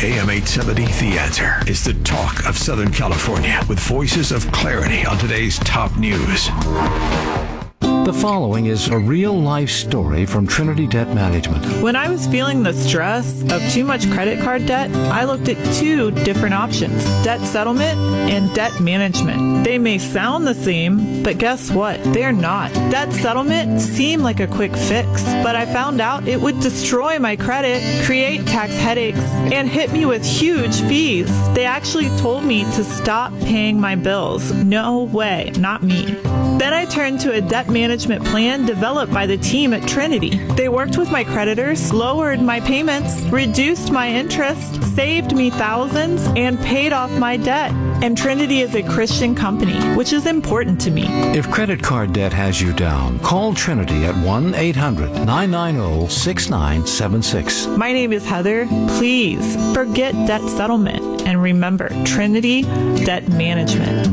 AM 870, The Answer is the talk of Southern California with voices of clarity on today's top news. The following is a real-life story from Trinity Debt Management. When I was feeling the stress of too much credit card debt, I looked at two different options: debt settlement and debt management. They may sound the same, but guess what? They're not. Debt settlement seemed like a quick fix, but I found out it would destroy my credit, create tax headaches, and hit me with huge fees. They actually told me to stop paying my bills. No way, not me. Then I turned to a debt management plan developed by the team at Trinity. They worked with my creditors, lowered my payments, reduced my interest, saved me thousands, and paid off my debt. And Trinity is a Christian company, which is important to me. If credit card debt has you down, call Trinity at 1-800-990-6976. My name is Heather. Please forget debt settlement. And remember, Trinity Debt Management.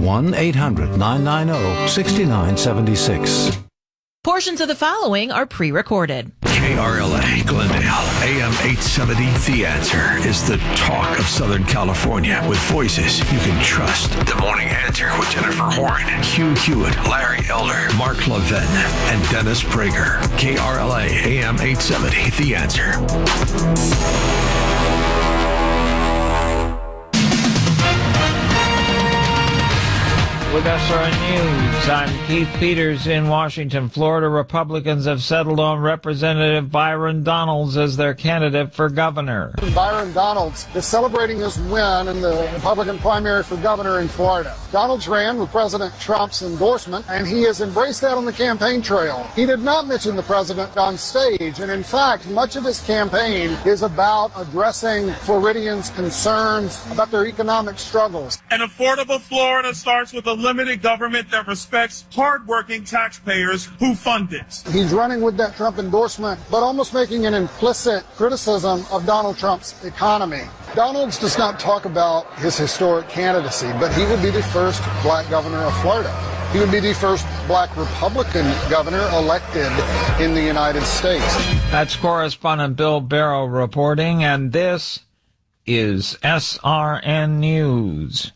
1-800-990-6976. Portions of the following are pre-recorded. KRLA Glendale, AM 870, The Answer is the talk of Southern California with voices you can trust. The Morning Answer with Jennifer Horn, Hugh Hewitt, Larry Elder, Mark Levin, and Dennis Prager. KRLA, AM 870, The Answer. With SRN News, I'm Keith Peters in Washington. Florida Republicans have settled on Representative Byron Donalds as their candidate for governor. Byron Donalds is celebrating his win in the Republican primary for governor in Florida. Donalds ran with President Trump's endorsement, and he has embraced that on the campaign trail. He did not mention the president on stage, and in fact, much of his campaign is about addressing Floridians' concerns about their economic struggles. An affordable Florida starts with a limited government that respects hardworking taxpayers who fund it. He's running with that Trump endorsement, but almost making an implicit criticism of Donald Trump's economy. Donalds does not talk about his historic candidacy, but he would be the first black governor of Florida. He would be the first black Republican governor elected in the United States. That's correspondent Bill Barrow reporting, and this is SRN News.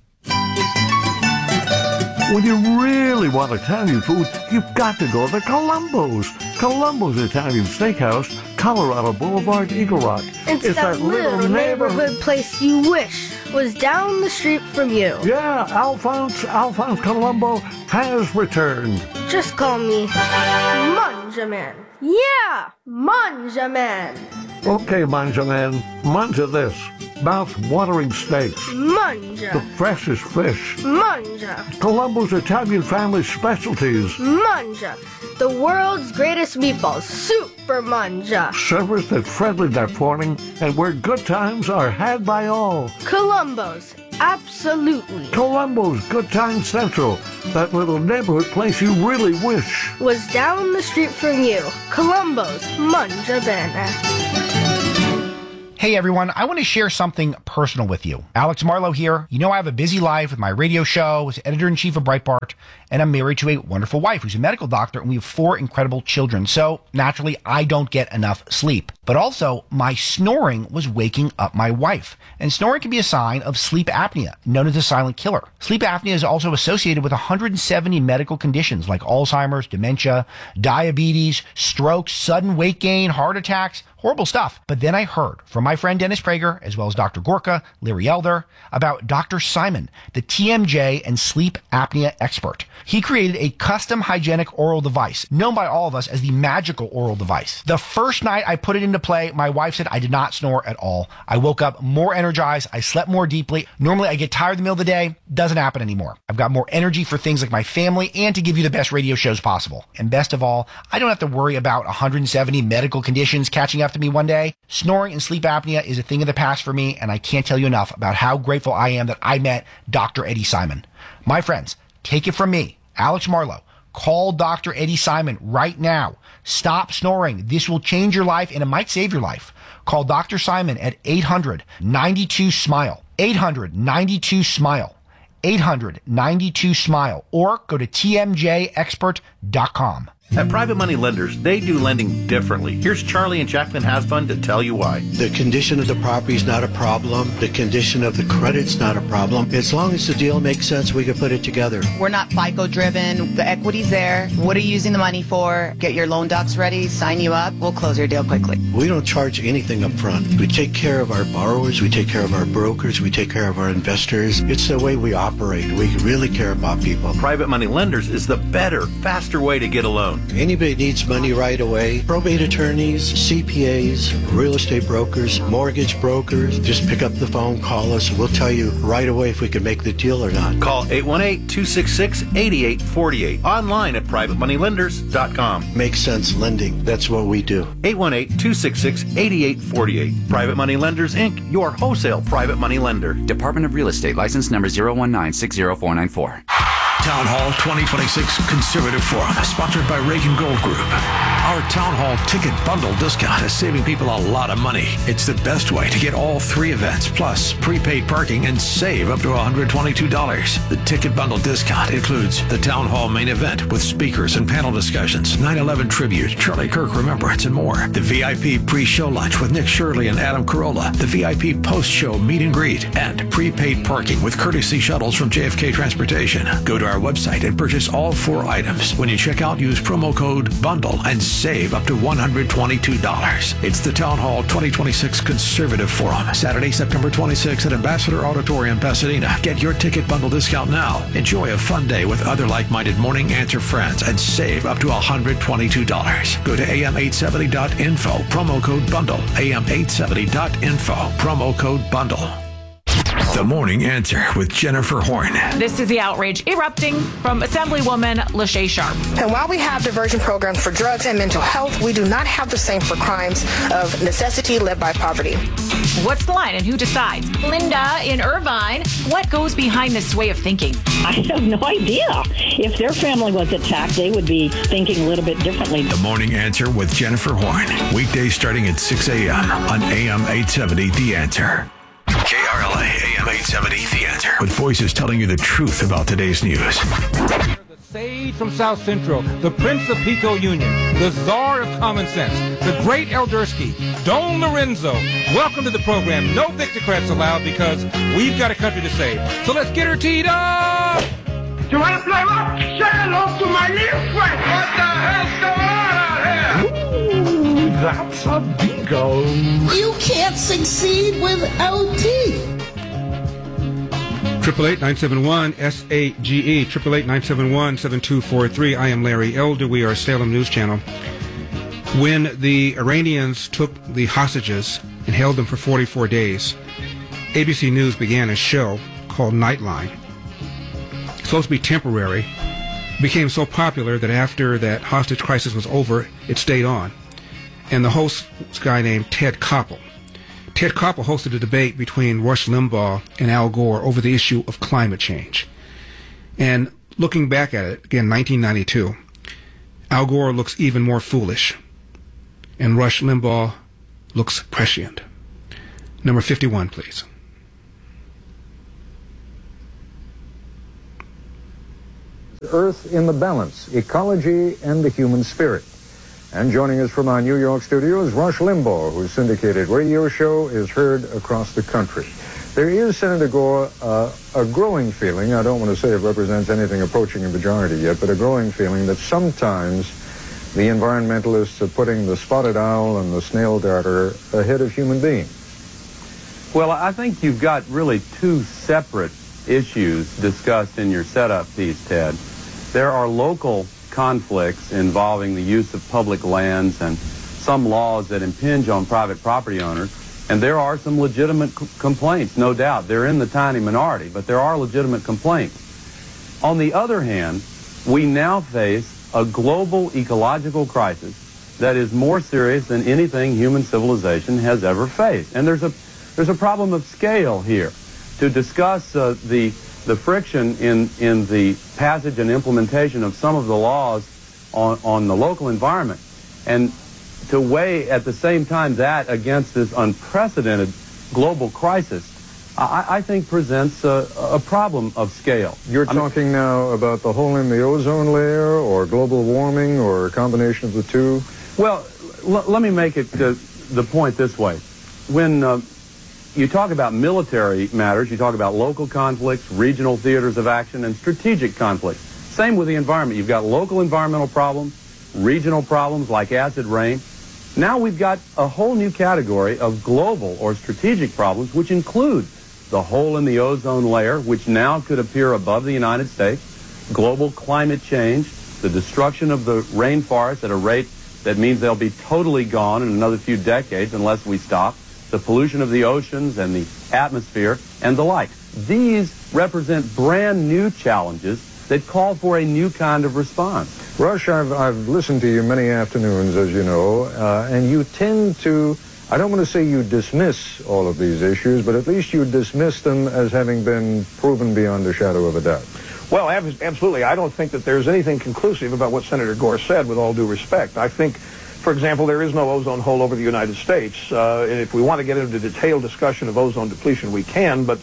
When you really want Italian food, you've got to go to Columbo's. Columbo's Italian Steakhouse, Colorado Boulevard, Eagle Rock. It's that little neighborhood place you wish was down the street from you. Yeah, Alphonse Columbo has returned. Just call me Manjaman. Yeah, Manjaman. Okay, Manjaman, manja this. Mouth-watering steaks. Manja. The freshest fish. Manja. Columbo's Italian family specialties. Manja. The world's greatest meatballs. Super Manja. Servers that friendly that morning and where good times are had by all. Columbo's. Absolutely. Columbo's Good Time Central. That little neighborhood place you really wish was down the street from you. Columbo's Manja Bene. Hey everyone, I want to share something personal with you. Alex Marlowe here. You know I have a busy life with my radio show as editor-in-chief of Breitbart, and I'm married to a wonderful wife who's a medical doctor, and we have 4 incredible children. So, naturally, I don't get enough sleep. But also, my snoring was waking up my wife. And snoring can be a sign of sleep apnea, known as a silent killer. Sleep apnea is also associated with 170 medical conditions like Alzheimer's, dementia, diabetes, strokes, sudden weight gain, heart attacks, horrible stuff. But then I heard from my friend Dennis Prager, as well as Dr. Gorka, Larry Elder, about Dr. Simon, the TMJ and sleep apnea expert. He created a custom hygienic oral device, known by all of us as the magical oral device. The first night I put it into play, my wife said I did not snore at all. I woke up more energized. I slept more deeply. Normally I get tired in the middle of the day. Doesn't happen anymore. I've got more energy for things like my family and to give you the best radio shows possible. And best of all, I don't have to worry about 170 medical conditions catching up to me one day. Snoring and sleep apnea is a thing of the past for me, and I can't tell you enough about how grateful I am that I met Dr. Eddie Simon. My friends, take it from me, Alex Marlowe. Call Dr. Eddie Simon right now. Stop snoring. This will change your life, and it might save your life. Call Dr. Simon at 800-92-SMILE. 800-92-SMILE. 800-92-SMILE. Or go to tmjexpert.com. At Private Money Lenders, they do lending differently. Here's Charlie and Jacqueline Hasbun to tell you why. The condition of the property is not a problem. The condition of the credit's not a problem. As long as the deal makes sense, we can put it together. We're not FICO driven. The equity's there. What are you using the money for? Get your loan docs ready, sign you up. We'll close your deal quickly. We don't charge anything up front. We take care of our borrowers. We take care of our brokers. We take care of our investors. It's the way we operate. We really care about people. Private Money Lenders is the better, faster way to get a loan. Anybody needs money right away. Probate attorneys, CPAs, real estate brokers, mortgage brokers. Just pick up the phone, call us. We'll tell you right away if we can make the deal or not. Call 818-266-8848. Online at privatemoneylenders.com. Makes sense lending. That's what we do. 818-266-8848. Private Money Lenders, Inc., your wholesale private money lender. Department of Real Estate, license number 019-60494. Town Hall 2026 Conservative Forum, sponsored by Reagan Gold Group. Our Town Hall ticket bundle discount is saving people a lot of money. It's the best way to get all three events, plus prepaid parking, and save up to $122. The ticket bundle discount includes the Town Hall main event with speakers and panel discussions, 9/11 tribute, Charlie Kirk Remembrance, and more. The VIP pre-show lunch with Nick Shirley and Adam Carolla, the VIP post-show meet and greet, and prepaid parking with courtesy shuttles from JFK Transportation. Go to our website and purchase all four items. When you check out, use promo code BUNDLE and save up to $122. It's the Town Hall 2026 Conservative Forum, Saturday, September 26th at Ambassador Auditorium, Pasadena. Get your ticket bundle discount now. Enjoy a fun day with other like-minded Morning Answer friends and save up to $122. Go to am870.info, promo code BUNDLE, am870.info, promo code BUNDLE. The Morning Answer with Jennifer Horn. This is the outrage erupting from Assemblywoman Lachey Sharp. And while we have diversion programs for drugs and mental health, we do not have the same for crimes of necessity led by poverty. What's the line and who decides? Linda in Irvine, what goes behind this way of thinking? I have no idea. If their family was attacked, they would be thinking a little bit differently. The Morning Answer with Jennifer Horn. Weekdays starting at 6 a.m. on AM 870 The Answer. KRLA AM 870 The Answer, with voices telling you the truth about today's news. The sage from South Central, the Prince of Pico Union, the Czar of Common Sense, the great Eldersky, Don Lorenzo. Welcome to the program. No Victocrats allowed because we've got a country to save. So let's get her teed up! You want to play rock? Say hello to my little friend. What the hell's going on out here? Ooh, that's a bingo. You can't succeed without teeth. 888-971-SAGE, 888-971-7243. I am Larry Elder. We are Salem News Channel. When the Iranians took the hostages and held them for 44 days, ABC News began a show called Nightline. Supposed to be temporary, became so popular that after that hostage crisis was over, it stayed on. And the host was a guy named Ted Koppel. Ted Koppel hosted a debate between Rush Limbaugh and Al Gore over the issue of climate change. And looking back at it, again, 1992, Al Gore looks even more foolish, and Rush Limbaugh looks prescient. Number 51, please. Earth in the Balance, Ecology and the Human Spirit. And joining us from our New York studio is Rush Limbaugh, whose syndicated radio show is heard across the country. There is, Senator Gore, a growing feeling, I don't want to say it represents anything approaching a majority yet, but a growing feeling that sometimes the environmentalists are putting the spotted owl and the snail darter ahead of human beings. Well, I think you've got really two separate issues discussed in your setup piece, Ted. There are local conflicts involving the use of public lands and some laws that impinge on private property owners, and there are some legitimate complaints, no doubt. They're in the tiny minority, but there are legitimate complaints. On the other hand, we now face a global ecological crisis that is more serious than anything human civilization has ever faced. And there's a problem of scale here. To discuss the friction in the passage and implementation of some of the laws on the local environment, and to weigh at the same time that against this unprecedented global crisis I think presents a problem of scale. You're talking now about the hole in the ozone layer or global warming or a combination of the two? Well, let me make it the point this way. When you talk about military matters, you talk about local conflicts, regional theaters of action, and strategic conflicts. Same with the environment. You've got local environmental problems, regional problems like acid rain. Now we've got a whole new category of global or strategic problems, which include the hole in the ozone layer, which now could appear above the United States, global climate change, the destruction of the rainforest at a rate that means they'll be totally gone in another few decades unless we stop, the pollution of the oceans and the atmosphere, and the like. These represent brand new challenges that call for a new kind of response. Rush, I've listened to you many afternoons, as you know, and you tend to, I don't want to say you dismiss all of these issues, but at least you dismiss them as having been proven beyond a shadow of a doubt. Well, absolutely. I don't think that there's anything conclusive about what Senator Gore said, with all due respect. I think, for example, there is no ozone hole over the United States. And if we want to get into a detailed discussion of ozone depletion, we can, but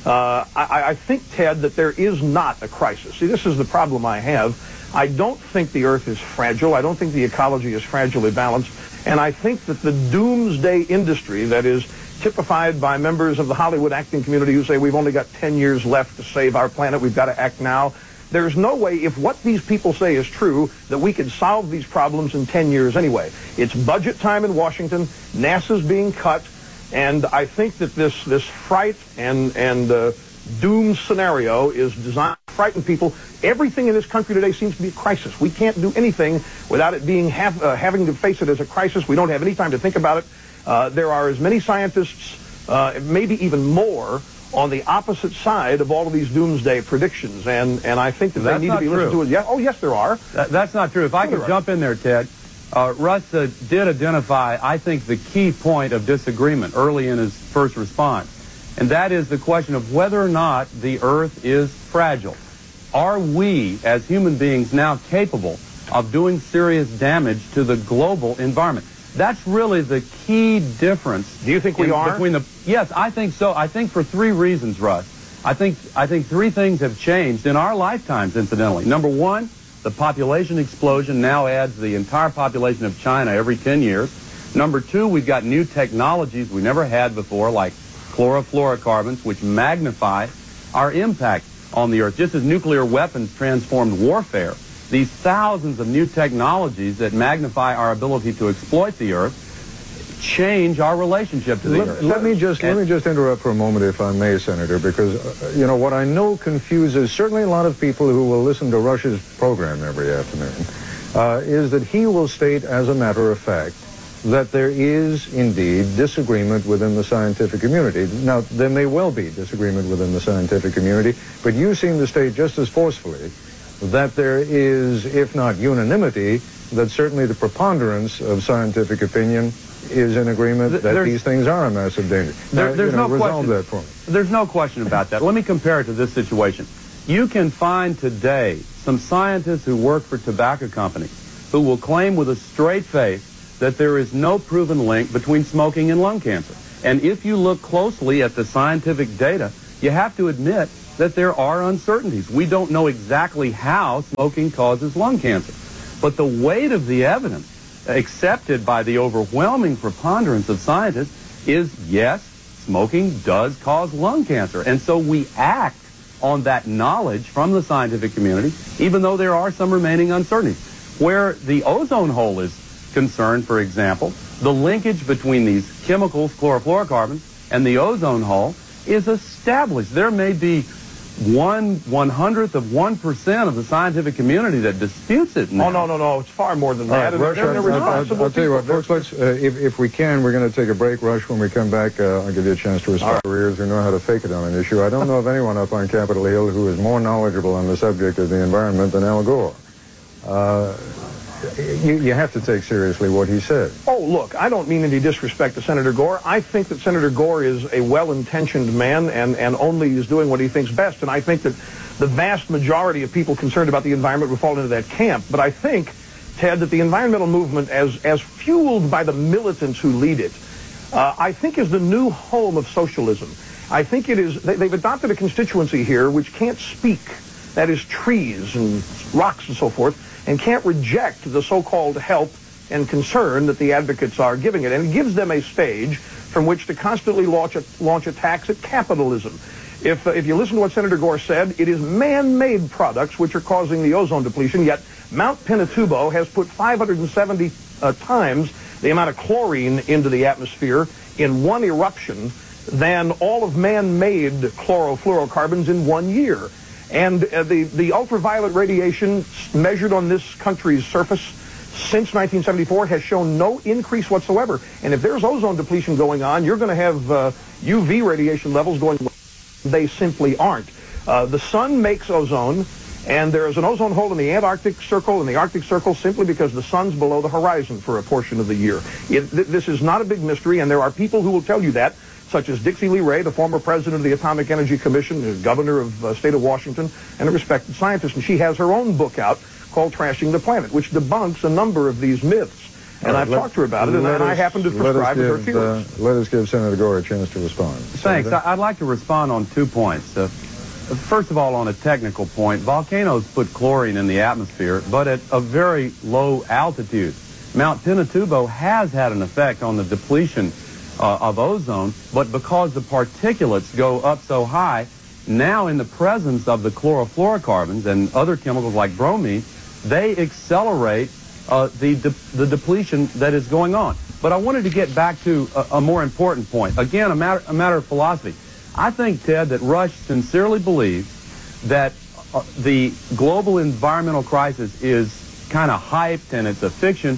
I think, Ted, that there is not a crisis. See, this is the problem I have. I don't think the Earth is fragile. I don't think the ecology is fragilely balanced. And I think that the doomsday industry that is typified by members of the Hollywood acting community who say we've only got 10 years left to save our planet, we've got to act now. There's no way, if what these people say is true, that we could solve these problems in 10 years anyway. It's budget time in Washington, NASA's being cut, and I think that this fright and doom scenario is designed to frighten people. Everything in this country today seems to be a crisis. We can't do anything without it being having to face it as a crisis. We don't have any time to think about it. There are as many scientists, maybe even more, on the opposite side of all of these doomsday predictions, and I think that they need to be listened to. Yeah, oh, yes, there are. That's not true. If I could jump in there, Ted, Russ did identify, I think, the key point of disagreement early in his first response, and that is the question of whether or not the Earth is fragile. Are we, as human beings, now capable of doing serious damage to the global environment? That's really the key difference. Do you think we are? Yes, I think so. I think for three reasons, Russ. I think three things have changed in our lifetimes, incidentally. Number one, the population explosion now adds the entire population of China every 10 years. Number two, we've got new technologies we never had before, like chlorofluorocarbons, which magnify our impact on the Earth. Just as nuclear weapons transformed warfare, these thousands of new technologies that magnify our ability to exploit the Earth change our relationship to the Earth. Let me just interrupt for a moment, if I may, Senator, because, you know, what I know confuses certainly a lot of people who will listen to Rush's program every afternoon, is that he will state, as a matter of fact, that there is indeed disagreement within the scientific community. Now, there may well be disagreement within the scientific community, but you seem to state just as forcefully that there is, if not unanimity, that certainly the preponderance of scientific opinion is in agreement that these things are a massive danger. There's no resolve question. That for me. There's no question about that. Let me compare it to this situation. You can find today some scientists who work for tobacco companies who will claim with a straight face that there is no proven link between smoking and lung cancer. And if you look closely at the scientific data, you have to admit that there are uncertainties. We don't know exactly how smoking causes lung cancer. But the weight of the evidence accepted by the overwhelming preponderance of scientists is, yes, smoking does cause lung cancer. And so we act on that knowledge from the scientific community, even though there are some remaining uncertainties. Where the ozone hole is concerned, for example, the linkage between these chemicals, chlorofluorocarbons, and the ozone hole is established. There may be 1/100th of 1% of the scientific community that disputes it now. Oh, no, it's far more than that. Rush, I'll tell you what, folks, if we can, we're going to take a break. Rush, when we come back, I'll give you a chance to respond to ears who know how to fake it on an issue. I don't know of anyone up on Capitol Hill who is more knowledgeable on the subject of the environment than Al Gore. You have to take seriously what he said. Oh, look, I don't mean any disrespect to Senator Gore. I think that Senator Gore is a well-intentioned man and only is doing what he thinks best. And I think that the vast majority of people concerned about the environment would fall into that camp. But I think, Ted, that the environmental movement, as fueled by the militants who lead it, I think is the new home of socialism. I think it is, they've adopted a constituency here which can't speak, that is trees and rocks and so forth, and can't reject the so-called help and concern that the advocates are giving it. And it gives them a stage from which to constantly launch attacks at capitalism. If you listen to what Senator Gore said, it is man-made products which are causing the ozone depletion, yet Mount Pinatubo has put 570 times the amount of chlorine into the atmosphere in one eruption than all of man-made chlorofluorocarbons in 1 year. And the ultraviolet radiation measured on this country's surface since 1974 has shown no increase whatsoever. And if there's ozone depletion going on, you're going to have UV radiation levels going. They simply aren't. The sun makes ozone, and there is an ozone hole in the Antarctic Circle and the Arctic Circle simply because the sun's below the horizon for a portion of the year. This is not a big mystery, and there are people who will tell you that, such as Dixie Lee Ray, the former president of the Atomic Energy Commission, the governor of the state of Washington, and a respected scientist. And she has her own book out called Trashing the Planet, which debunks a number of these myths. And I've talked to her about it, and I happen to prescribe with her theories. Let us give Senator Gore a chance to respond. Thanks. I'd like to respond on 2 points. First of all, on a technical point, volcanoes put chlorine in the atmosphere, but at a very low altitude. Mount Pinatubo has had an effect on the depletion of ozone, but because the particulates go up so high, now in the presence of the chlorofluorocarbons and other chemicals like bromine, they accelerate the depletion that is going on. But I wanted to get back to a more important point. Again, a matter of philosophy. I think, Ted, that Rush sincerely believes that the global environmental crisis is kind of hyped and it's a fiction,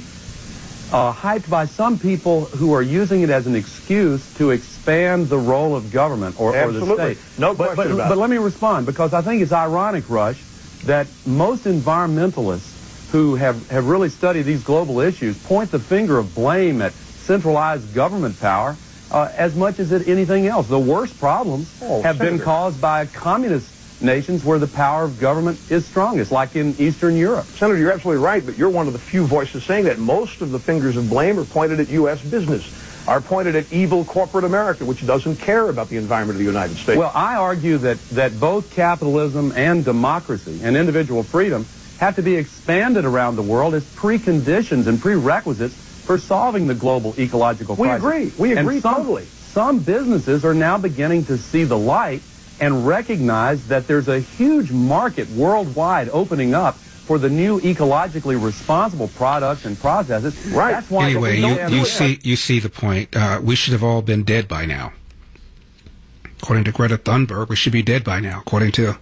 hyped by some people who are using it as an excuse to expand the role of government or the state. No question about it. But let me respond, because I think it's ironic, Rush, that most environmentalists who have really studied these global issues point the finger of blame at centralized government power as much as at anything else. The worst problems have been caused by communist nations where the power of government is strongest, like in Eastern Europe. Senator, you're absolutely right, but you're one of the few voices saying that. Most of the fingers of blame are pointed at U.S. business, are pointed at evil corporate America, which doesn't care about the environment of the United States. Well, I argue that both capitalism and democracy and individual freedom have to be expanded around the world as preconditions and prerequisites for solving the global ecological crisis. We agree totally. Some businesses are now beginning to see the light and recognize that there's a huge market worldwide opening up for the new ecologically responsible products and processes. Right. That's why anyway, you see the point. We should have all been dead by now. According to Greta Thunberg, we should be dead by now. According to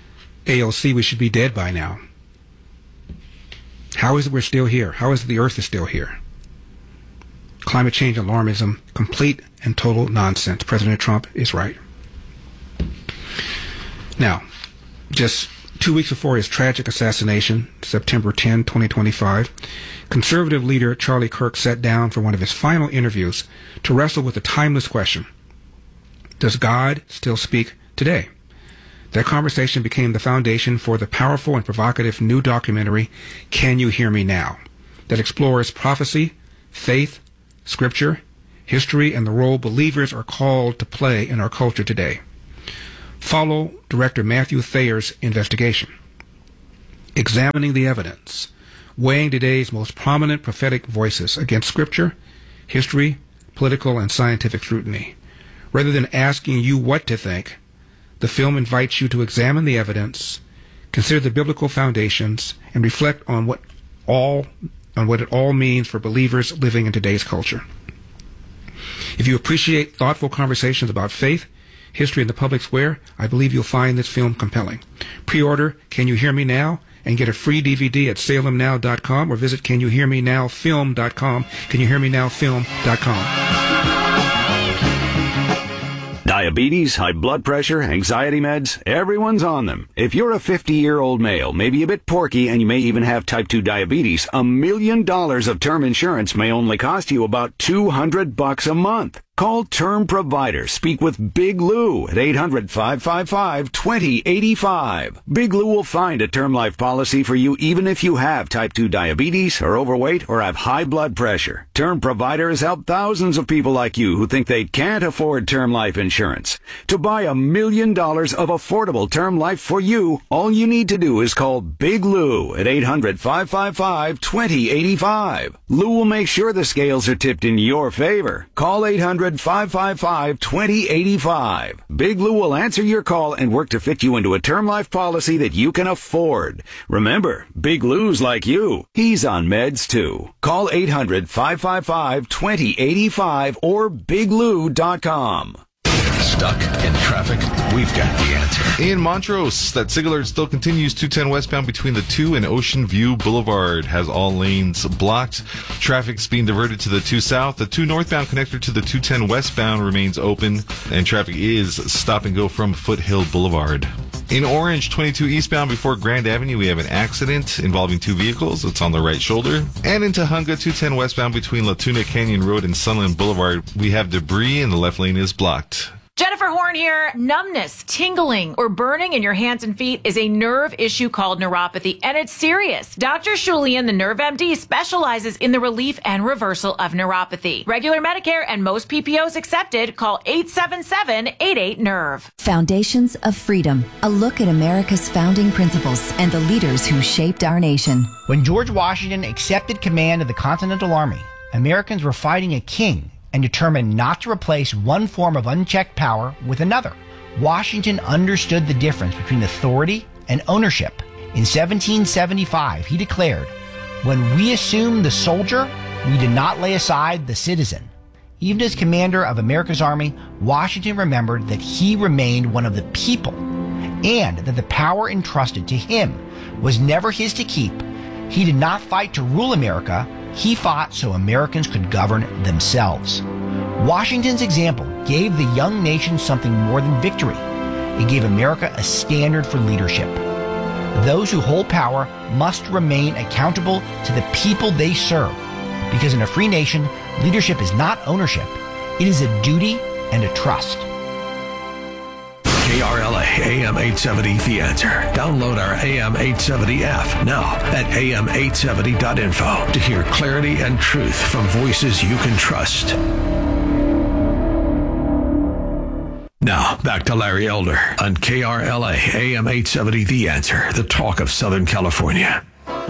AOC, we should be dead by now. How is it we're still here? How is it the Earth is still here? Climate change alarmism, complete and total nonsense. President Trump is right. Now, just 2 weeks before his tragic assassination, September 10, 2025, conservative leader Charlie Kirk sat down for one of his final interviews to wrestle with the timeless question, does God still speak today? That conversation became the foundation for the powerful and provocative new documentary, Can You Hear Me Now?, that explores prophecy, faith, scripture, history, and the role believers are called to play in our culture today. Follow director Matthew Thayer's investigation, examining the evidence, weighing today's most prominent prophetic voices against scripture, history, political, and scientific scrutiny. Rather than asking you what to think, the film invites you to examine the evidence, consider the biblical foundations, and reflect on what it all means for believers living in today's culture. If you appreciate thoughtful conversations about faith, history, and the public square, I believe you'll find this film compelling. Pre-order Can You Hear Me Now? And get a free DVD at salemnow.com or visit CanYouHearMeNowFilm.com. CanYouHearMeNowFilm.com. Diabetes, high blood pressure, anxiety meds, everyone's on them. If you're a 50-year-old male, maybe a bit porky, and you may even have type 2 diabetes, $1 million of term insurance may only cost you about $200 a month. Call Term Provider. Speak with Big Lou at 800-555-2085. Big Lou will find a term life policy for you even if you have type 2 diabetes, are overweight, or have high blood pressure. Term Provider has helped thousands of people like you who think they can't afford term life insurance. To buy $1 million of affordable term life for you, all you need to do is call Big Lou at 800-555-2085. Lou will make sure the scales are tipped in your favor. Call 800-555-2085. Big Lou will answer your call and work to fit you into a term life policy that you can afford. Remember, Big Lou's like you. He's on meds too. Call 800-555-2085 or biglou.com. Stuck in traffic? We've got the answer. In Montrose, that SIG alert still continues. 210 westbound between the 2 and Ocean View Boulevard has all lanes blocked. Traffic's being diverted to the 2 south. The 2 northbound connector to the 210 westbound remains open, and traffic is stop and go from Foothill Boulevard. In Orange, 22 eastbound before Grand Avenue, we have an accident involving 2 vehicles. It's on the right shoulder. And in Tujunga, 210 westbound between La Tuna Canyon Road and Sunland Boulevard, we have debris and the left lane is blocked. Jennifer Horn here. Numbness, tingling, or burning in your hands and feet is a nerve issue called neuropathy, and it's serious. Dr. Shulian, the Nerve MD, specializes in the relief and reversal of neuropathy. Regular Medicare and most PPOs accepted. Call 877-88-NERVE. Foundations of Freedom, a look at America's founding principles and the leaders who shaped our nation. When George Washington accepted command of the Continental Army, Americans were fighting a king and determined not to replace one form of unchecked power with another. Washington understood the difference between authority and ownership. In 1775, he declared, "When we assumed the soldier, we did not lay aside the citizen." Even as commander of America's army, Washington remembered that he remained one of the people and that the power entrusted to him was never his to keep. He did not fight to rule America. He fought so Americans could govern themselves. Washington's example gave the young nation something more than victory. It gave America a standard for leadership. Those who hold power must remain accountable to the people they serve, because in a free nation, leadership is not ownership. It is a duty and a trust. KRLA AM 870 The Answer. Download our AM 870 app now at am870.info to hear clarity and truth from voices you can trust. Now, back to Larry Elder on KRLA AM 870 The Answer, the talk of Southern California.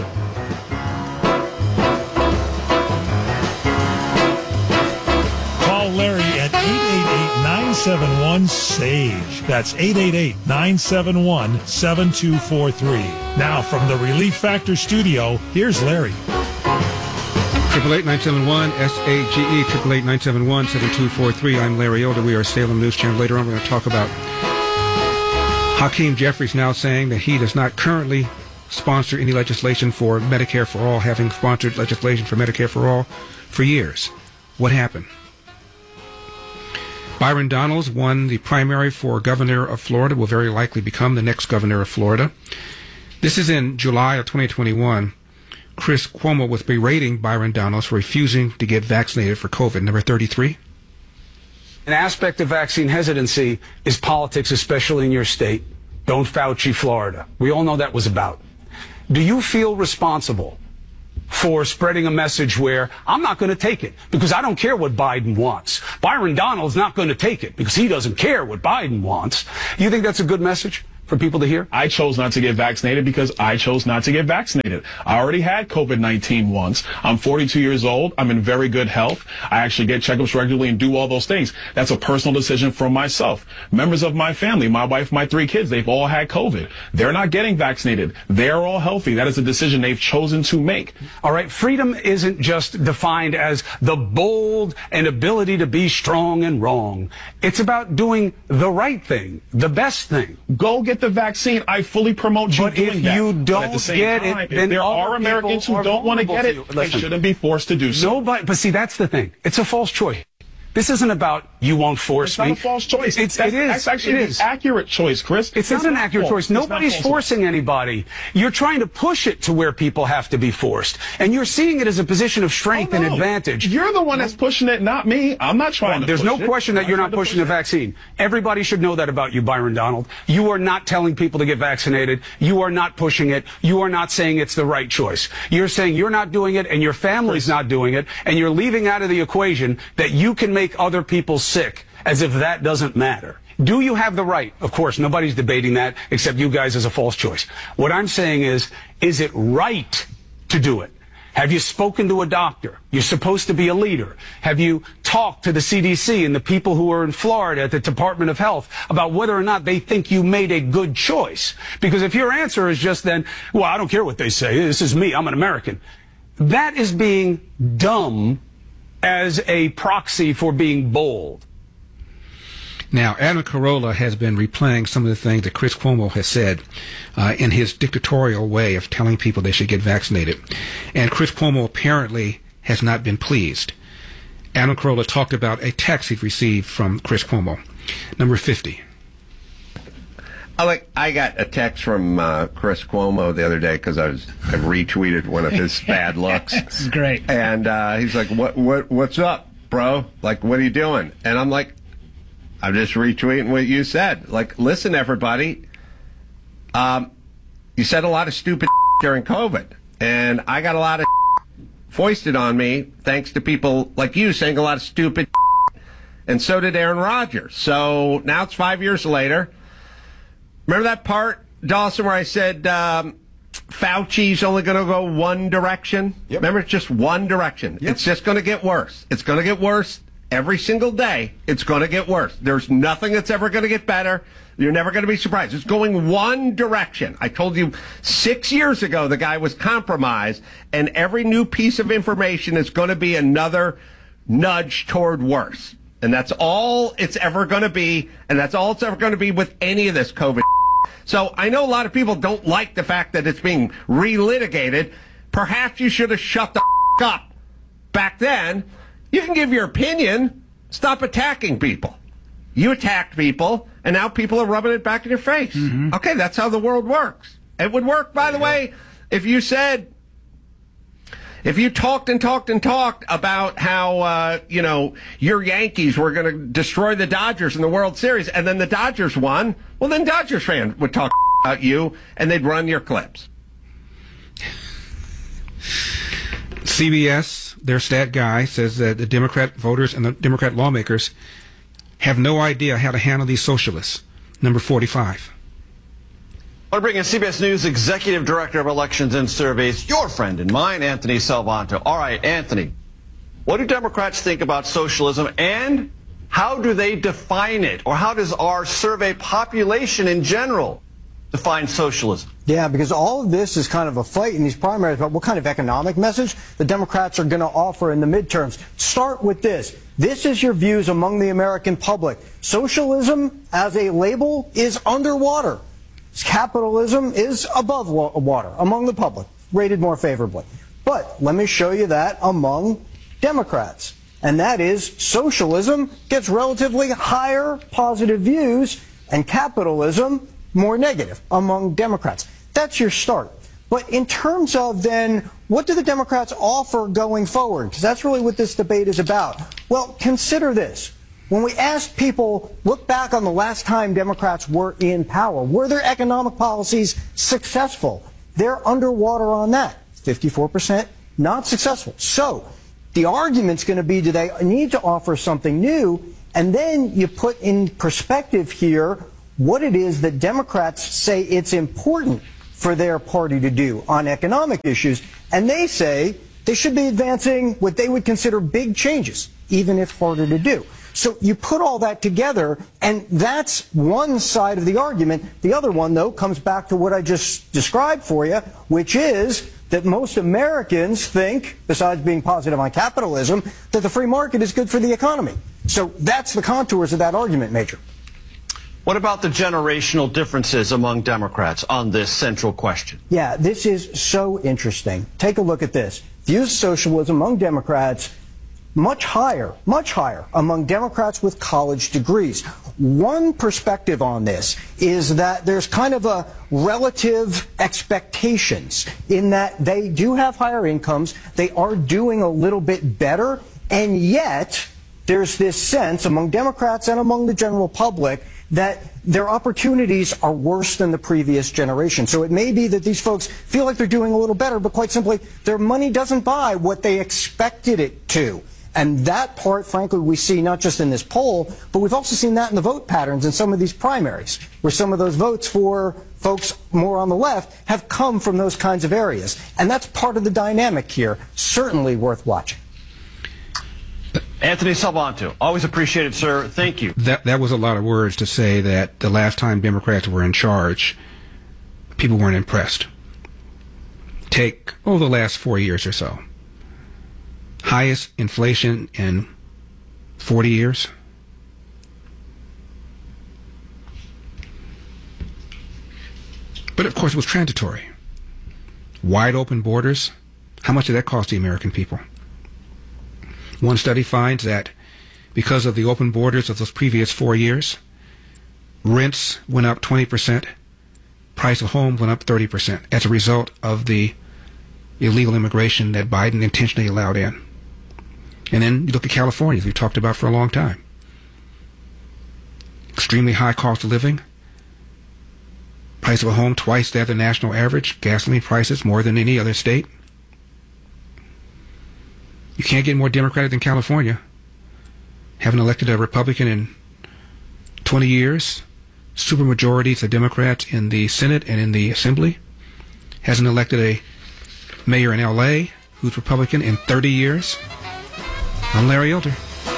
Call Larry at 888-971-SAGE. That's 888-971-7243. Now, from the Relief Factor studio, here's Larry. 888-971-SAGE, 888-971-7243. I'm Larry Elder. We are Salem News Channel. Later on, we're going to talk about Hakeem Jeffries now saying that he does not currently sponsor any legislation for Medicare for All, having sponsored legislation for Medicare for All for years. What happened? Byron Donalds won the primary for governor of Florida, will very likely become the next governor of Florida. This is in July of 2021. Chris Cuomo was berating Byron Donalds for refusing to get vaccinated for COVID. Number 33. An aspect of vaccine hesitancy is politics, especially in your state. Don't Fauci, Florida. We all know that was about. Do you feel responsible for spreading a message where I'm not going to take it because I don't care what Biden wants? Byron Donalds not going to take it because he doesn't care what Biden wants. You think that's a good message for people to hear? I chose not to get vaccinated because I chose not to get vaccinated. I already had COVID-19 once. I'm 42 years old. I'm in very good health. I actually get checkups regularly and do all those things. That's a personal decision for myself. Members of my family, my wife, my 3 kids, they've all had COVID. They're not getting vaccinated. They're all healthy. That is a decision they've chosen to make. All right, freedom isn't just defined as the bold and ability to be strong and wrong. It's about doing the right thing, the best thing. Go get the vaccine. I fully promote you doing that. But if you But at don't the same get time, it, if then there are other Americans people who don't want to vulnerable get to it, you. they Listen, shouldn't be forced to do so. Nobody, but see, that's the thing. It's a false choice. This isn't about you won't force me. It's not a false choice. That's actually an accurate choice, Chris. It's not an accurate choice. Nobody's forcing anybody. You're trying to push it to where people have to be forced. And you're seeing it as a position of strength and advantage. You're the one that's pushing it, not me. I'm not trying to There's push no question that you're not pushing the vaccine. Everybody should know that about you, Byron Donald. You are not telling people to get vaccinated. You are not pushing it. You are not saying it's the right choice. You're saying you're not doing it and your family's not doing it, and you're leaving out of the equation that you can make other people sick, as if that doesn't matter. Do you have the right? Of course, nobody's debating that except you guys as a false choice. What I'm saying is it right to do it? Have you spoken to a doctor? You're supposed to be a leader. Have you talked to the CDC and the people who are in Florida at the Department of Health about whether or not they think you made a good choice? Because if your answer is just then, well, I don't care what they say, this is me, I'm an American, that is being dumb as a proxy for being bold. Now, Adam Carolla has been replaying some of the things that Chris Cuomo has said in his dictatorial way of telling people they should get vaccinated. And Chris Cuomo apparently has not been pleased. Adam Carolla talked about a text he'd received from Chris Cuomo. Number 50. I got a text from Chris Cuomo the other day because I retweeted one of his bad looks. This is great. And he's like, "What's up, bro? Like, what are you doing?" And I'm like, "I'm just retweeting what you said. Like, listen, everybody. You said a lot of stupid during COVID, and I got a lot of foisted on me thanks to people like you saying a lot of stupid, and so did Aaron Rodgers. So now it's 5 years later." Remember that part, Dawson, where I said Fauci's only going to go one direction? Yep. Remember, it's just one direction. Yep. It's just going to get worse. It's going to get worse every single day. It's going to get worse. There's nothing that's ever going to get better. You're never going to be surprised. It's going one direction. I told you 6 years ago the guy was compromised, and every new piece of information is going to be another nudge toward worse. And that's all it's ever going to be, and that's all it's ever going to be with any of this COVID. So I know a lot of people don't like the fact that it's being relitigated. Perhaps you should have shut the up back then. You can give your opinion. Stop attacking people. You attacked people, and now people are rubbing it back in your face. Mm-hmm. Okay, that's how the world works. It would work, by the way, if you said... If you talked and talked and talked about how, your Yankees were going to destroy the Dodgers in the World Series, and then the Dodgers won, well, then Dodgers fans would talk about you, and they'd run your clips. CBS, their stat guy, says that the Democrat voters and the Democrat lawmakers have no idea how to handle these socialists. Number 45. I want to bring in CBS News Executive Director of Elections and Surveys, your friend and mine, Anthony Salvanto. All right, Anthony, what do Democrats think about socialism, and how do they define it? Or how does our survey population in general define socialism? Yeah, because all of this is kind of a fight in these primaries about what kind of economic message the Democrats are going to offer in the midterms. Start with this. This is your views among the American public. Socialism as a label is underwater. Capitalism is above water among the public, rated more favorably. But let me show you that among Democrats. And that is socialism gets relatively higher positive views and capitalism more negative among Democrats. That's your start. But in terms of then, what do the Democrats offer going forward? Because that's really what this debate is about. Well, consider this. When we asked people, look back on the last time Democrats were in power, were their economic policies successful? They're underwater on that. 54% not successful. So the argument's going to be, do they need to offer something new? And then you put in perspective here what it is that Democrats say it's important for their party to do on economic issues. And they say they should be advancing what they would consider big changes, even if harder to do. So you put all that together, and that's one side of the argument. The other one, though, comes back to what I just described for you, which is that most Americans think, besides being positive on capitalism, that the free market is good for the economy. So that's the contours of that argument, Major. What about the generational differences among Democrats on this central question? Yeah, this is so interesting. Take a look at this. Views of socialism among Democrats much higher among Democrats with college degrees. One perspective on this is that there's kind of a relative expectations in that they do have higher incomes, they are doing a little bit better, and yet there's this sense among Democrats and among the general public that their opportunities are worse than the previous generation. So it may be that these folks feel like they're doing a little better, but quite simply, their money doesn't buy what they expected it to. And that part, frankly, we see not just in this poll, but we've also seen that in the vote patterns in some of these primaries, where some of those votes for folks more on the left have come from those kinds of areas. And that's part of the dynamic here, certainly worth watching. Anthony Salvanto, always appreciated, sir. Thank you. That was a lot of words to say that the last time Democrats were in charge, people weren't impressed. Take, the last 4 years or so. Highest inflation in 40 years. But of course it was transitory. Wide open borders. How much did that cost the American people? One study finds that because of the open borders of those previous 4 years, rents went up 20%, price of home went up 30% as a result of the illegal immigration that Biden intentionally allowed in. And then you look at California, as we've talked about for a long time. Extremely high cost of living. Price of a home twice that of the national average. Gasoline prices more than any other state. You can't get more Democratic than California. Haven't elected a Republican in 20 years. Supermajorities of Democrats in the Senate and in the Assembly. Hasn't elected a mayor in L.A. who's Republican in 30 years. I'm Larry Elder.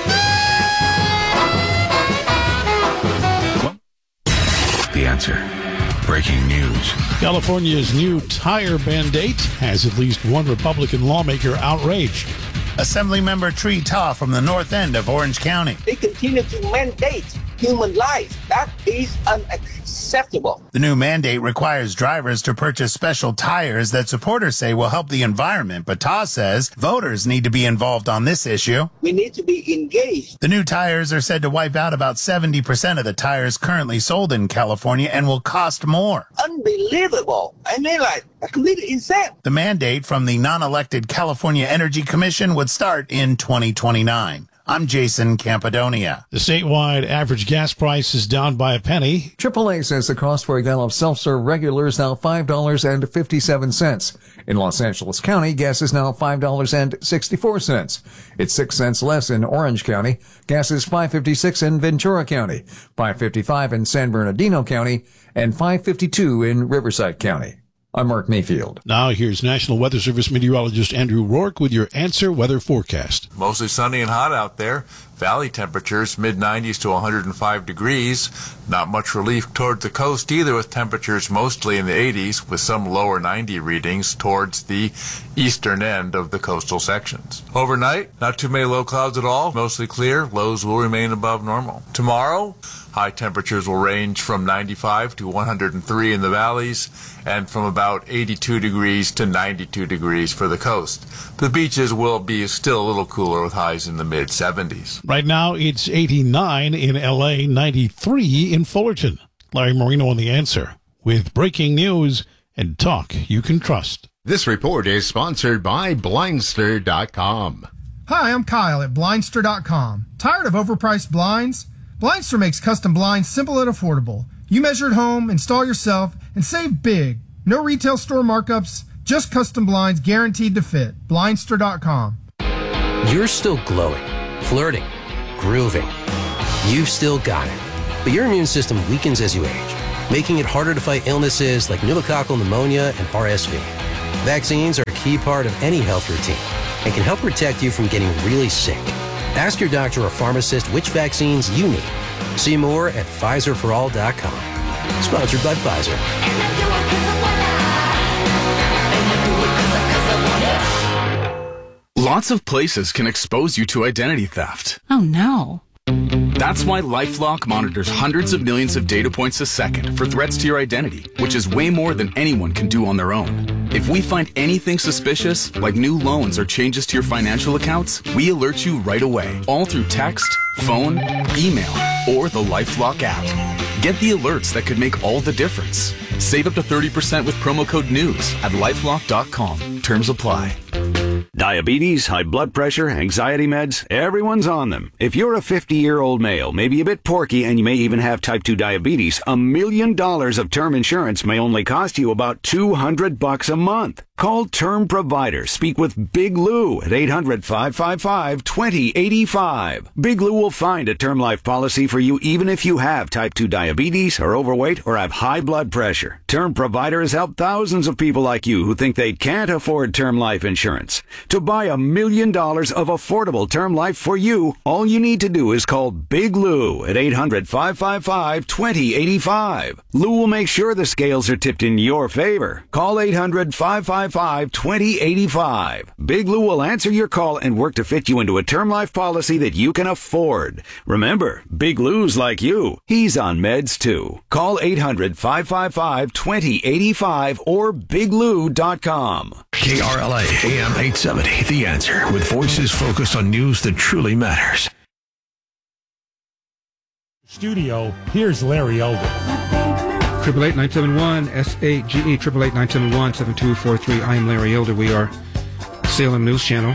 The Answer. Breaking news. California's new tire mandate has at least one Republican lawmaker outraged. Assemblymember Tree Taw from the north end of Orange County. They continue to mandate human life. That is unacceptable. The new mandate requires drivers to purchase special tires that supporters say will help the environment, but Taw says voters need to be involved on this issue. We need to be engaged. The new tires are said to wipe out about 70% of the tires currently sold in California and will cost more. Unbelievable. I mean, like, completely insane. The mandate from the non-elected California Energy Commission would start in 2029. I'm Jason Campadonia. The statewide average gas price is down by a penny. AAA says the cost for a gallon of self-serve regular is now $5.57. In Los Angeles County, gas is now $5.64. It's 6 cents less in Orange County. Gas is $5.56 in Ventura County, $5.55 in San Bernardino County, and $5.52 in Riverside County. I'm Mark Mayfield. Now here's National Weather Service meteorologist Andrew Rourke with your Answer Weather Forecast. Mostly sunny and hot out there. Valley temperatures mid-90s to 105 degrees. Not much relief toward the coast either, with temperatures mostly in the 80s with some lower 90 readings towards the eastern end of the coastal sections. Overnight, not too many low clouds at all. Mostly clear. Lows will remain above normal. Tomorrow, high temperatures will range from 95 to 103 in the valleys and from about 82 degrees to 92 degrees for the coast. The beaches will be still a little cooler with highs in the mid-70s. Right now, it's 89 in L.A., 93 in Fullerton. Larry Marino on The Answer with breaking news and talk you can trust. This report is sponsored by Blindster.com. Hi, I'm Kyle at Blindster.com. Tired of overpriced blinds? Blindster makes custom blinds simple and affordable. You measure at home, install yourself, and save big. No retail store markups, just custom blinds guaranteed to fit. Blindster.com. You're still glowing, flirting, grooving. You've still got it. But your immune system weakens as you age, making it harder to fight illnesses like pneumococcal pneumonia and RSV. Vaccines are a key part of any health routine and can help protect you from getting really sick. Ask your doctor or pharmacist which vaccines you need. See more at PfizerForAll.com. Sponsored by Pfizer. Lots of places can expose you to identity theft. Oh no. That's why LifeLock monitors hundreds of millions of data points a second for threats to your identity, which is way more than anyone can do on their own. If we find anything suspicious, like new loans or changes to your financial accounts, we alert you right away, all through text, phone, email, or the LifeLock app. Get the alerts that could make all the difference. Save up to 30% with promo code NEWS at lifelock.com. Terms apply. Diabetes, high blood pressure, anxiety meds, everyone's on them. If you're a 50-year-old male, maybe a bit porky, and you may even have type 2 diabetes, $1 million of term insurance may only cost you about $200 a month. Call Term Provider. Speak with Big Lou at 800-555-2085. Big Lou will find a term life policy for you even if you have type 2 diabetes, are overweight, or have high blood pressure. Term Provider has helped thousands of people like you who think they can't afford term life insurance. To buy $1 million of affordable term life for you, all you need to do is call Big Lou at 800-555-2085. Lou will make sure the scales are tipped in your favor. Call 800-555-2085. Big Lou will answer your call and work to fit you into a term life policy that you can afford. Remember, Big Lou's like you. He's on meds too. Call 800-555-2085 or biglou.com. KRLA AM 870, The Answer, with voices focused on news that truly matters. Studio, here's Larry Elder. 888-971-SAGE, 888-971-7243. I am Larry Elder. We are Salem News Channel.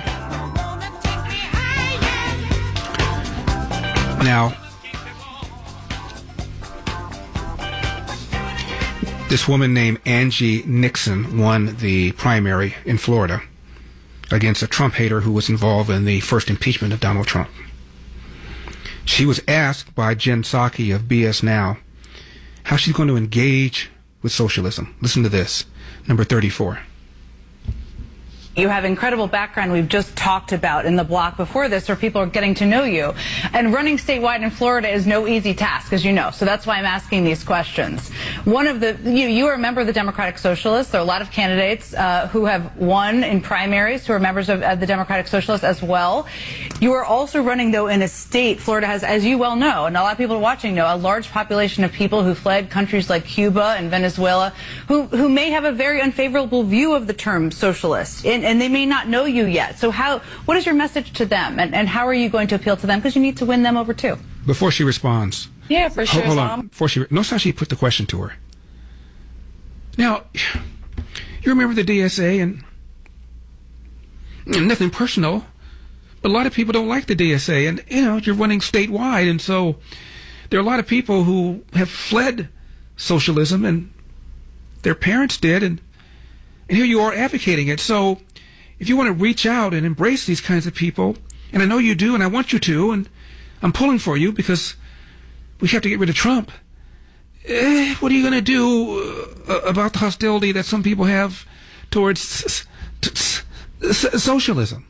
Now, this woman named Angie Nixon won the primary in Florida against a Trump hater who was involved in the first impeachment of Donald Trump. She was asked by Jen Psaki of BS Now how she's going to engage with socialism. Listen to this, number 34. You have incredible background we've just talked about in the block before this, where people are getting to know you. And running statewide in Florida is no easy task, as you know. So that's why I'm asking these questions. One of the, you are a member of the Democratic Socialists. There are a lot of candidates who have won in primaries who are members of the Democratic Socialists as well. You are also running, though, in a state, Florida has, as you well know, and a lot of people watching know, a large population of people who fled countries like Cuba and Venezuela, who may have a very unfavorable view of the term socialist. And they may not know you yet. So what is your message to them? And how are you going to appeal to them? Because you need to win them over too. Before she responds. Yeah, for sure. Hold on. Notice how she put the question to her. Now, you remember the DSA and nothing personal, but a lot of people don't like the DSA. And, you're running statewide. And so there are a lot of people who have fled socialism and their parents did. And here you are advocating it. So if you want to reach out and embrace these kinds of people, and I know you do, and I want you to, and I'm pulling for you because we have to get rid of Trump. What are you going to do about the hostility that some people have towards socialism?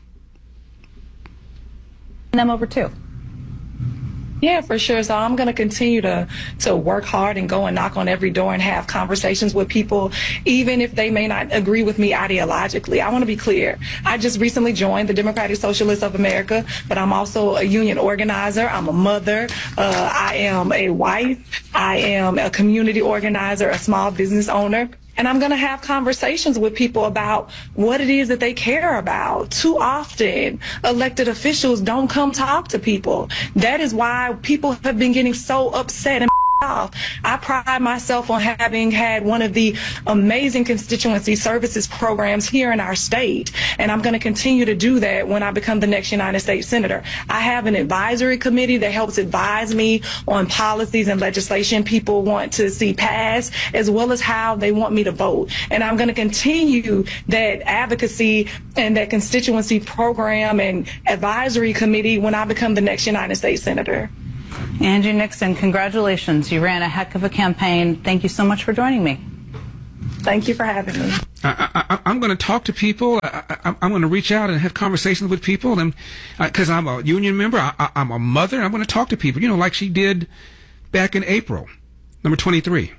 Them over too. Yeah, for sure. So I'm going to continue to work hard and go and knock on every door and have conversations with people, even if they may not agree with me ideologically. I want to be clear. I just recently joined the Democratic Socialists of America, but I'm also a union organizer. I'm a mother. I am a wife. I am a community organizer, a small business owner. And I'm going to have conversations with people about what it is that they care about. Too often, elected officials don't come talk to people. That is why people have been getting so upset and off. I pride myself on having had one of the amazing constituency services programs here in our state, and I'm going to continue to do that when I become the next United States Senator. I have an advisory committee that helps advise me on policies and legislation people want to see passed, as well as how they want me to vote. And I'm going to continue that advocacy and that constituency program and advisory committee when I become the next United States Senator. Angie Nixon, congratulations. You ran a heck of a campaign. Thank you so much for joining me. Thank you for having me. I'm going to talk to people. I'm going to reach out and have conversations with people. And because I'm a union member, I'm a mother. I'm going to talk to people, like she did back in April. Number 23.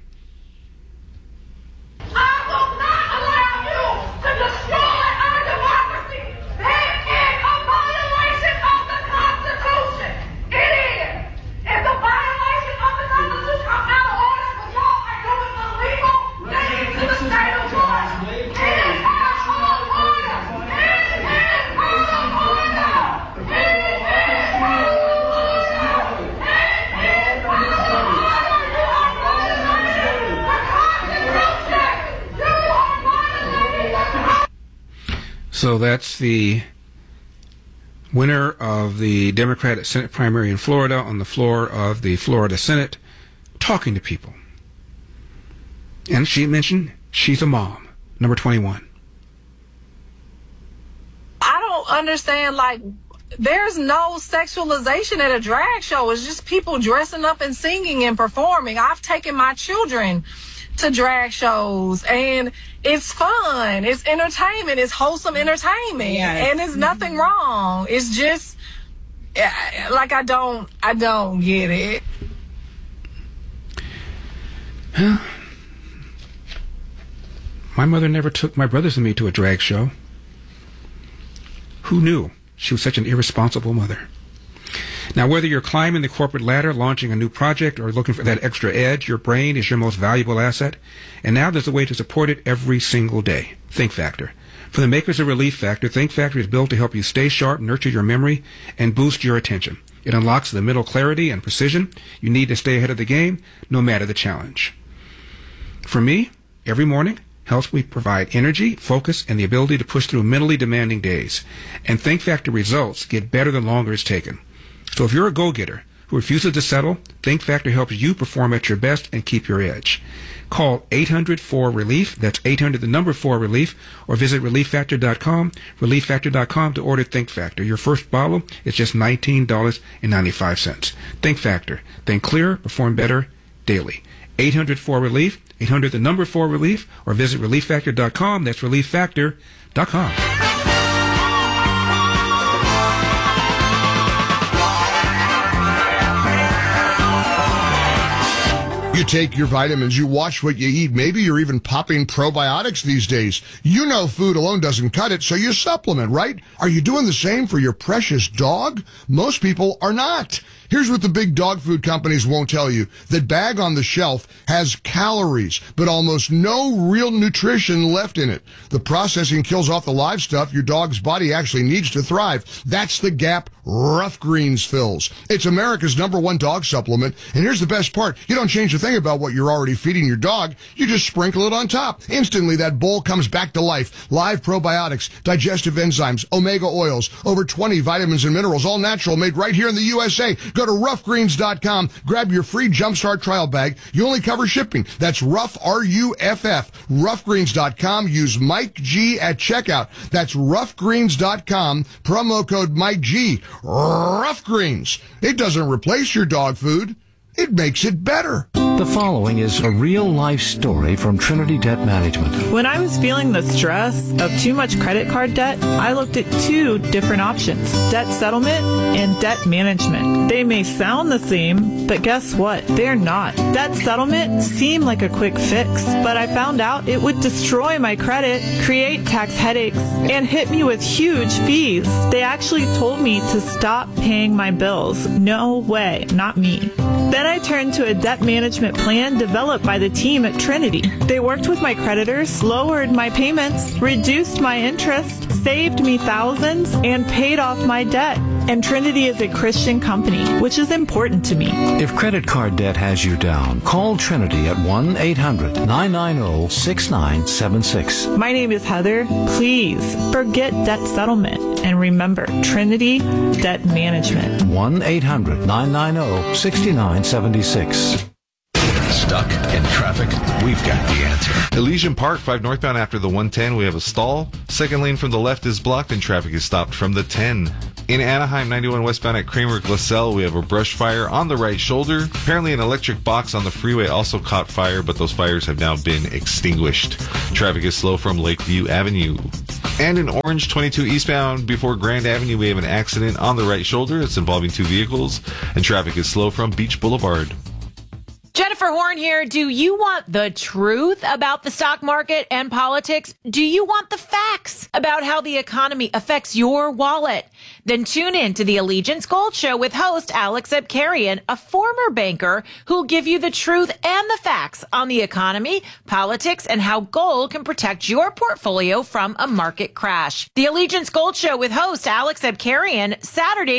So that's the winner of the Democratic Senate primary in Florida on the floor of the Florida Senate, talking to people. And she mentioned she's a mom, number 21. I don't understand, like, there's no sexualization at a drag show. It's just people dressing up and singing and performing. I've taken my children to drag shows, and it's fun. It's entertainment. It's wholesome entertainment. And there's nothing wrong. It's just, like, I don't get it. My mother never took my brothers and me to a drag show. Who knew? She was such an irresponsible mother. Now, whether you're climbing the corporate ladder, launching a new project, or looking for that extra edge, your brain is your most valuable asset. And now there's a way to support it every single day. Think Factor. For the makers of Relief Factor, Think Factor is built to help you stay sharp, nurture your memory, and boost your attention. It unlocks the mental clarity and precision you need to stay ahead of the game, no matter the challenge. For me, every morning helps me provide energy, focus, and the ability to push through mentally demanding days. And Think Factor results get better the longer it's taken. So if you're a go-getter who refuses to settle, Think Factor helps you perform at your best and keep your edge. Call 800-4RELIEF, that's 800-4RELIEF, or visit ReliefFactor.com, ReliefFactor.com to order Think Factor. Your first bottle is just $19.95. Think Factor. Think clearer, perform better daily. 800-4RELIEF, 800-4RELIEF, or visit ReliefFactor.com, that's ReliefFactor.com. You take your vitamins, you watch what you eat. Maybe you're even popping probiotics these days. You know food alone doesn't cut it, so you supplement, right? Are you doing the same for your precious dog? Most people are not. Here's what the big dog food companies won't tell you. That bag on the shelf has calories, but almost no real nutrition left in it. The processing kills off the live stuff your dog's body actually needs to thrive. That's the gap Rough Greens fills. It's America's #1 dog supplement, and here's the best part. You don't change a thing about what you're already feeding your dog. You just sprinkle it on top. Instantly, that bowl comes back to life. Live probiotics, digestive enzymes, omega oils, over 20 vitamins and minerals, all natural, made right here in the USA. Go to roughgreens.com, grab your free Jumpstart trial bag. You only cover shipping. That's Rough, R-U-F-F. Roughgreens.com. Use Mike G at checkout. That's roughgreens.com. Promo code Mike G. Rough Greens. It doesn't replace your dog food. It makes it better. The following is a real-life story from Trinity Debt Management. When I was feeling the stress of too much credit card debt, I looked at 2 different options: debt settlement and debt management. They may sound the same, but guess what? They're not. Debt settlement seemed like a quick fix, but I found out it would destroy my credit, create tax headaches, and hit me with huge fees. They actually told me to stop paying my bills. No way, not me. Then I turned to a debt management plan developed by the team at Trinity. They worked with my creditors, lowered my payments, reduced my interest, saved me thousands, and paid off my debt. And Trinity is a Christian company, which is important to me. If credit card debt has you down, call Trinity at 1-800-990-6976. My name is Heather. Please forget debt settlement and remember Trinity Debt Management. 1-800-990-6976. Stuck in traffic? We've got the answer. Elysian Park, 5 northbound after the 110, we have a stall. Second lane from the left is blocked and traffic is stopped from the 10. In Anaheim, 91 westbound at Kramer Glassell, we have a brush fire on the right shoulder. Apparently an electric box on the freeway also caught fire, but those fires have now been extinguished. Traffic is slow from Lakeview Avenue. And in Orange, 22 eastbound before Grand Avenue, we have an accident on the right shoulder. It's involving 2 vehicles, and traffic is slow from Beach Boulevard. Jennifer Horn here. Do you want the truth about the stock market and politics? Do you want the facts about how the economy affects your wallet? Then tune in to the Allegiance Gold Show with host Alex Abkarian, a former banker who'll give you the truth and the facts on the economy, politics, and how gold can protect your portfolio from a market crash. The Allegiance Gold Show with host Alex Abkarian, Saturday